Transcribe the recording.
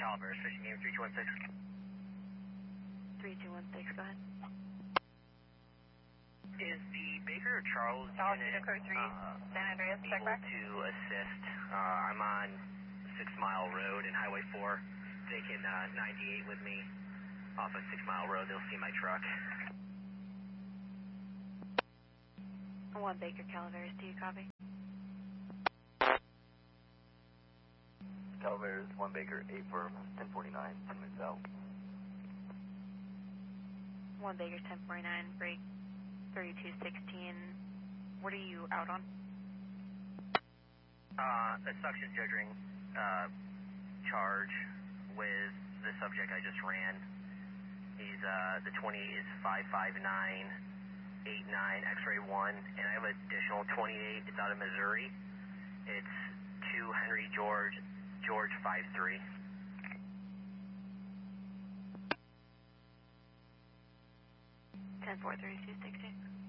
Calaveras, fishing game 3216. 3216, go ahead. Is the Baker or Charles unit San Andreas, check able back. to assist? I'm on 6 Mile Road and Highway 4. They can 98 with me off of 6 Mile Road. They'll see my truck. 1 Baker Calaveras, do you copy? Calaveras, 1 Baker, 8 for 1049, 10 minutes out. 1 Baker, 1049, break 3216. What are you out on? A suction judging charge with the subject I just ran. He's the 20 is 55989 X-ray 1, and I have an additional 28. It's out of Missouri. It's 2 Henry George 53. Ten 4 3216.